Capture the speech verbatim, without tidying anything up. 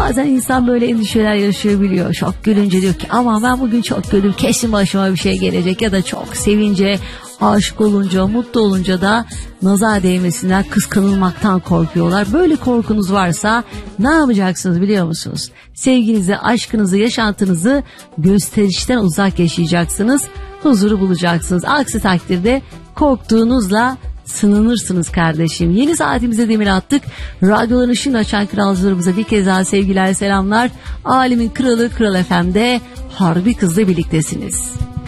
Bazen insan böyle endişeler yaşayabiliyor. Çok gülünce diyor ki ama ben bugün çok güldüm, kesin başıma bir şey gelecek. Ya da çok sevince, aşık olunca, mutlu olunca da nazar değmesinden, kıskanılmaktan korkuyorlar. Böyle korkunuz varsa ne yapacaksınız biliyor musunuz? Sevginizi, aşkınızı, yaşantınızı gösterişten uzak yaşayacaksınız. Huzuru bulacaksınız. Aksi takdirde korktuğunuzla sınanırsınız kardeşim. Yeni saatimize demir attık. Radyoların ışığını açan kralcılarımıza bir kez daha sevgiler, selamlar. Alemin kralı Kral F M'de Harbi Kız'la birliktesiniz.